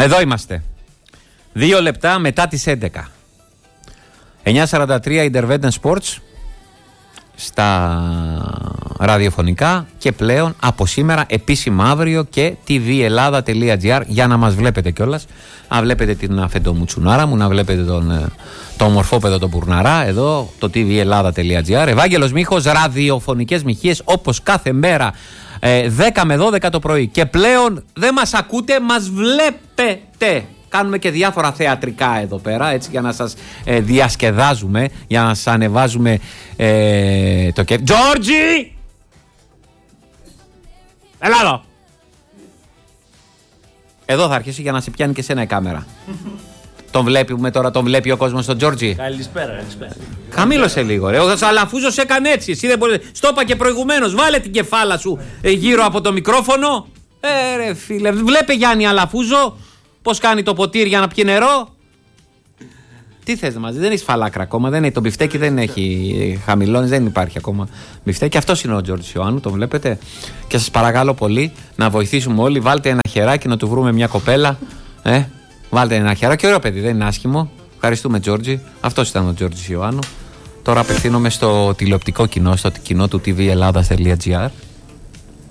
Εδώ είμαστε. 2 λεπτά μετά τις 11. 9:43 Intervention Sports στα ραδιοφωνικά και πλέον από σήμερα επίσημα αύριο και tvellada.gr για να μας βλέπετε κιόλας. Να βλέπετε την αφεντομουτσουνάρα μου, να βλέπετε το ομορφόπεδο το Μπουρναρά εδώ, το tvellada.gr. Ευάγγελος Μίχος, ραδιοφωνικές μοιχείες όπως κάθε μέρα 10 με 12 το πρωί. Και πλέον δεν μας ακούτε, μας βλέπετε. Κάνουμε και διάφορα θεατρικά εδώ πέρα, έτσι, για να σας διασκεδάζουμε, για να σας ανεβάζουμε το κέφι. Τζόρτζι! Έλα εδώ! Εδώ θα αρχίσει για να σε πιάνει και σένα η κάμερα. Τον βλέπουμε τώρα, τον βλέπει ο κόσμος τον Τζόρτζι. Καλησπέρα. Χαμήλωσε λίγο, ρε. Ο Αλαφούζος έκανε έτσι. Εσύ δεν μπορείς. Στο είπα και προηγουμένως. Βάλε την κεφάλα σου γύρω από το μικρόφωνο. Ρε φίλε, βλέπε Γιάννη Αλαφούζο. Πώς κάνει το ποτήρι για να πιει νερό. Τι θες μαζί, δεν έχει φαλάκρα ακόμα. Δεν έχει, το μπιφτέκι δεν έχει χαμηλώνει, δεν υπάρχει ακόμα μπιφτέκι. Αυτός είναι ο Τζόρτζι Ιωάννου, τον βλέπετε. Και σας παρακαλώ πολύ να βοηθήσουμε όλοι. Βάλτε ένα χεράκι να του βρούμε μια κοπέλα. Βάλτε ένα χεράκι, ωραίο παιδί, δεν είναι άσχημο. Ευχαριστούμε Τζόρτζι. Αυτός ήταν ο Τζόρτζι Ιωάννου. Τώρα απευθύνομαι στο τηλεοπτικό κοινό, στο κοινό του tvellada.gr.